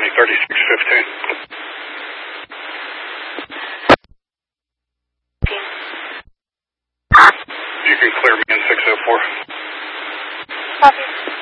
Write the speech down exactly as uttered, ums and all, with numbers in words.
County, thirty-six fifteen. You can clear me in six oh four. Copy.